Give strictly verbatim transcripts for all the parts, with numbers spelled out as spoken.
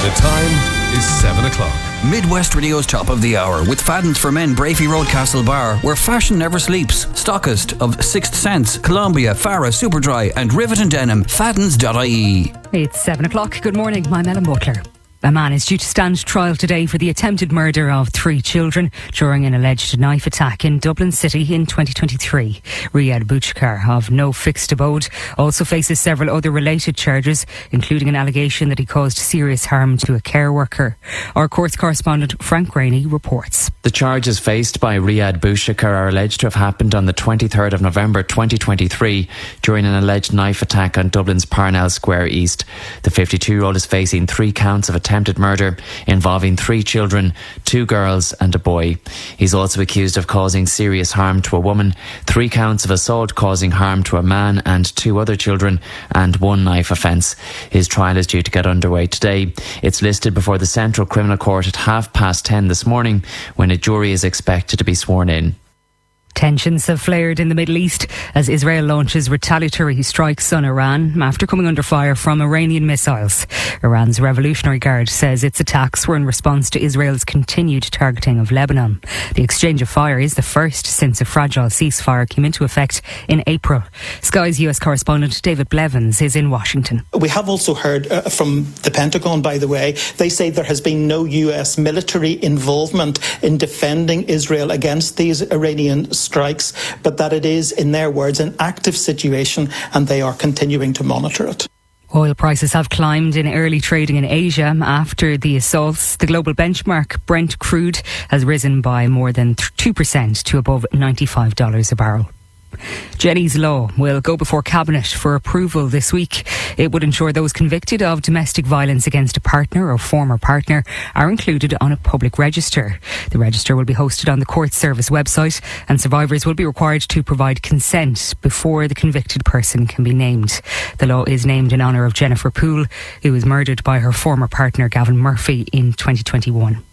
The time is seven o'clock. Midwest Radio's top of the hour with Fadden's for Men, Brafey Road, Castlebar, where fashion never sleeps. Stockist of Sixth Sense, Columbia, Farah, Superdry and Rivet and Denim. Faddens dot I E. It's seven o'clock. Good morning. I'm Ellen Butler. A man is due to stand trial today for the attempted murder of three children during an alleged knife attack in Dublin City in twenty twenty-three. Riyad Bouchkar, of no fixed abode, also faces several other related charges, including an allegation that he caused serious harm to a care worker. Our courts correspondent Frank Rainey reports. The charges faced by Riyad Bouchkar are alleged to have happened on the twenty-third of November twenty twenty-three during an alleged knife attack on Dublin's Parnell Square East. The fifty-two-year-old is facing three counts of attempted murder involving three children, two girls and a boy. He's also accused of causing serious harm to a woman, three counts of assault causing harm to a man and two other children, and one knife offence. His trial is due to get underway today. It's listed before the Central Criminal Court at half past ten this morning, when a jury is expected to be sworn in. Tensions have flared in the Middle East as Israel launches retaliatory strikes on Iran after coming under fire from Iranian missiles. Iran's Revolutionary Guard says its attacks were in response to Israel's continued targeting of Lebanon. The exchange of fire is the first since a fragile ceasefire came into effect in April. Sky's U S correspondent David Blevins is in Washington. We have also heard uh, from the Pentagon, by the way, they say there has been no U S military involvement in defending Israel against these Iranian strikes, but that it is, in their words, an active situation and they are continuing to monitor it. Oil prices have climbed in early trading in Asia after the assaults. The global benchmark Brent crude has risen by more than two percent to above ninety-five dollars a barrel. Jenny's Law will go before Cabinet for approval this week. It would ensure those convicted of domestic violence against a partner or former partner are included on a public register. The register will be hosted on the Court Service website, and survivors will be required to provide consent before the convicted person can be named. The law is named in honour of Jennifer Poole, who was murdered by her former partner Gavin Murphy in twenty twenty-one.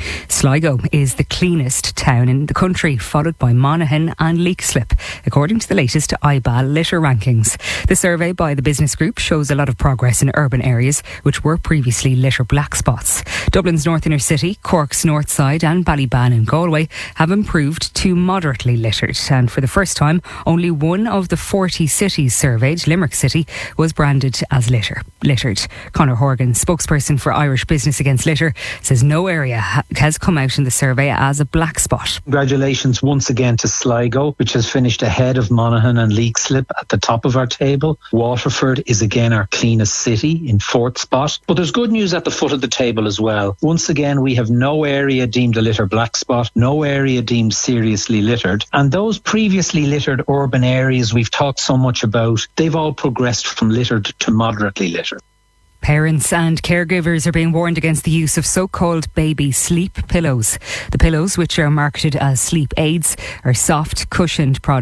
Sligo is the cleanest town in the country, followed by Monaghan and Leixlip, according to the latest I B A litter rankings. The survey by the business group shows a lot of progress in urban areas which were previously litter black spots. Dublin's North Inner City, Cork's North Side and Ballyban and Galway have improved to moderately littered, and for the first time only one of the forty cities surveyed, Limerick City, was branded as litter littered. Conor Horgan, spokesperson for Irish Business Against Litter, says no area ha- has come out in the survey as a black spot. Congratulations once again to Sligo, which has finished ahead of Monaghan and Leixlip at the top of our table. Waterford is again our cleanest city in fourth spot. But there's good news at the foot of the table as well. Once again, we have no area deemed a litter black spot, no area deemed seriously littered. And those previously littered urban areas we've talked so much about, they've all progressed from littered to moderately littered. Parents and caregivers are being warned against the use of so-called baby sleep pillows. The pillows, which are marketed as sleep aids, are soft, cushioned products